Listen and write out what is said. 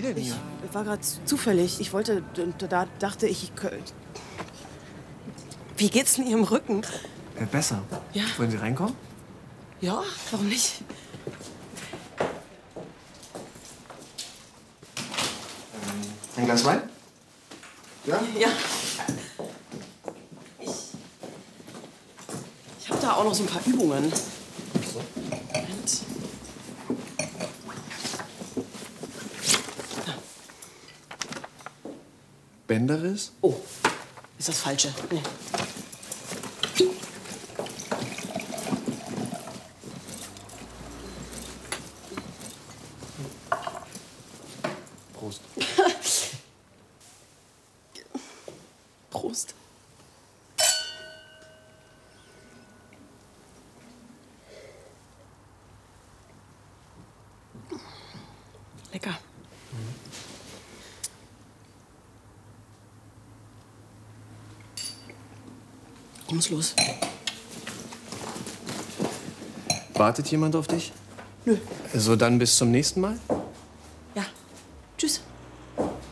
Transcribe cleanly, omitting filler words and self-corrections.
denn hier? War gerade zufällig. Ich wollte, da dachte ich, wie geht's denn Ihrem Rücken? Besser. Ja. Wollen Sie reinkommen? Ja, warum nicht? Ein Glas Wein? Ja? Ja. Ich habe da auch noch so ein paar Übungen. So. Moment. Bänderriss? Oh, ist das Falsche? Nee. Prost. Prost. Lecker. Ich muss los. Wartet jemand auf dich? Nö. Also dann bis zum nächsten Mal?